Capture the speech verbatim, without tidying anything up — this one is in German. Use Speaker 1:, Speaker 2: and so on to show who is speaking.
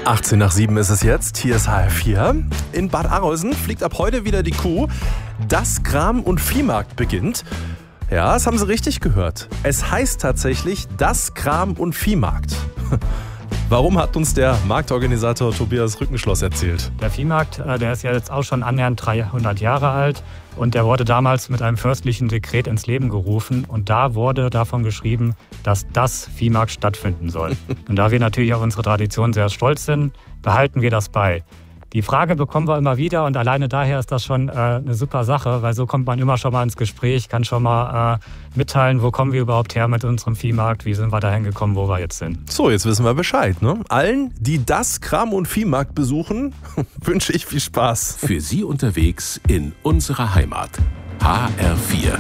Speaker 1: achtzehn nach sieben ist es jetzt. Hier ist H R vier. In Bad Arolsen fliegt ab heute wieder die Kuh. Das Kram- und Viehmarkt beginnt. Ja, das haben Sie richtig gehört. Es heißt tatsächlich das Kram- und Viehmarkt. Warum, hat uns der Marktorganisator Tobias Rückenschloss erzählt.
Speaker 2: Der Viehmarkt, der ist ja jetzt auch schon annähernd dreihundert Jahre alt und der wurde damals mit einem fürstlichen Dekret ins Leben gerufen und da wurde davon geschrieben, dass das Viehmarkt stattfinden soll. Und da wir natürlich auf unsere Tradition sehr stolz sind, behalten wir das bei. Die Frage bekommen wir immer wieder und alleine daher ist das schon äh, eine super Sache, weil so kommt man immer schon mal ins Gespräch, kann schon mal äh, mitteilen, wo kommen wir überhaupt her mit unserem Viehmarkt, wie sind wir dahin gekommen, wo wir jetzt sind.
Speaker 1: So, jetzt wissen wir Bescheid, ne? Allen, die das Kram- und Viehmarkt besuchen, wünsche ich viel Spaß.
Speaker 3: Für Sie unterwegs in unserer Heimat. H R vier.